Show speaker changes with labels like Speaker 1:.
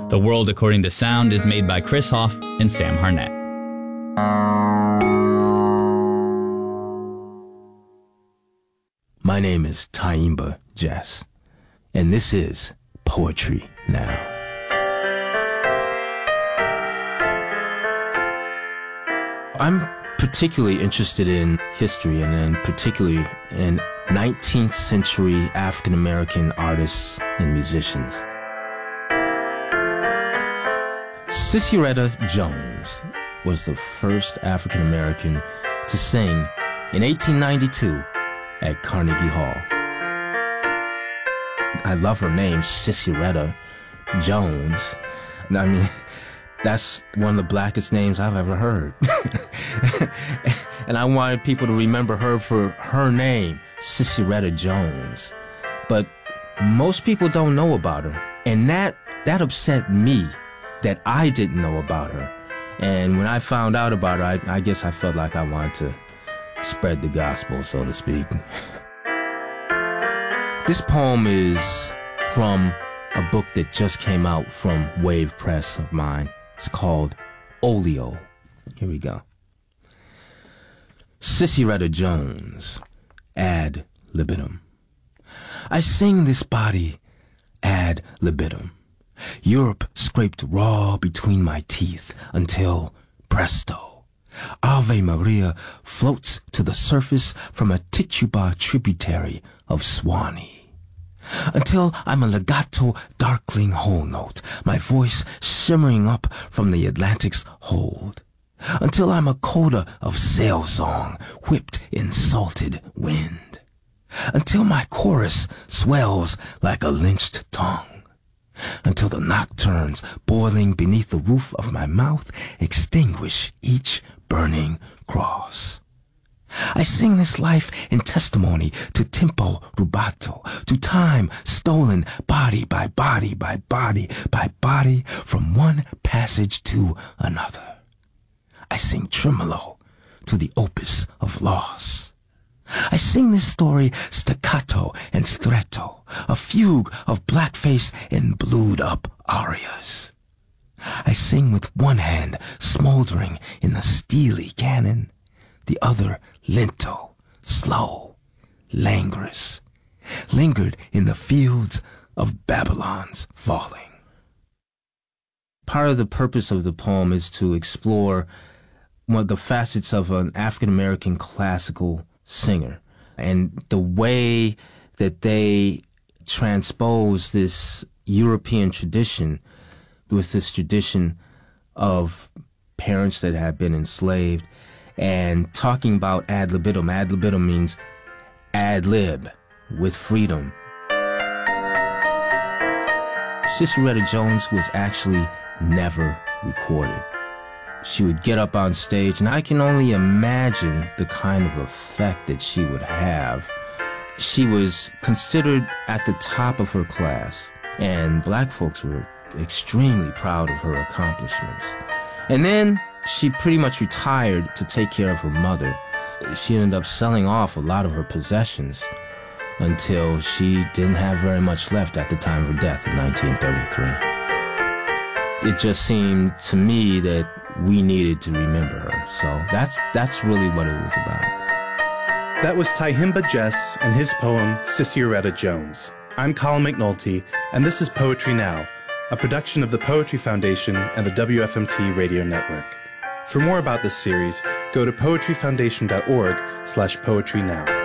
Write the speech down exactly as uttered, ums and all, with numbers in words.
Speaker 1: The World According to Sound is made by Chris Hoff and Sam Harnett.
Speaker 2: My name is Tyehimba Jess, and this is Poetry Now. I'm particularly interested in history, and then particularly in nineteenth century African American artists and musicians. Cicieretta Jones was the first African American to sing in eighteen ninety-two at Carnegie Hall. I love her name, Cicieretta Jones. I mean, that's one of the blackest names I've ever heard. And I wanted people to remember her for her name, Cicieretta Jones. But most people don't know about her. And that, that upset me that I didn't know about her. And when I found out about her, I, I guess I felt like I wanted to spread the gospel, so to speak. This poem is from a book that just came out from Wave Press of mine. It's called Oleo. Here we go. Cicieretta Jones, ad libitum. I sing this body ad libitum. Europe scraped raw between my teeth until, presto, Ave Maria floats to the surface from a Tituba tributary of Swanee. Until I'm a legato darkling whole note, my voice shimmering up from the Atlantic's hold. Until I'm a coda of sail song whipped in salted wind. Until my chorus swells like a lynched tongue. Until the nocturnes boiling beneath the roof of my mouth extinguish each burning cross. I sing this life in testimony to tempo rubato, to time stolen body by body by body by body from one passage to another. I sing tremolo to the opus of loss. I sing this story staccato and stretto, a fugue of blackface and blued-up arias. I sing with one hand smoldering in the steely cannon, the other lento, slow, languorous, lingered in the fields of Babylon's falling. Part of the purpose of the poem is to explore one of the facets of an African-American classical singer and the way that they transpose this European tradition with this tradition of parents that have been enslaved, and talking about ad libitum. Ad libitum means ad lib, with freedom. Cicieretta Jones was actually never recorded. She would get up on stage, and I can only imagine the kind of effect that she would have. She was considered at the top of her class, and black folks were extremely proud of her accomplishments. And then she pretty much retired to take care of her mother. She ended up selling off a lot of her possessions until she didn't have very much left at the time of her death in nineteen thirty-three. It just seemed to me that we needed to remember her. So that's that's really what it was about.
Speaker 3: That was Tyehimba Jess and his poem, Cicieretta Jones. I'm Colin McNulty, and this is Poetry Now, a production of the Poetry Foundation and the W F M T Radio Network. For more about this series, go to poetry foundation dot org slash poetry now.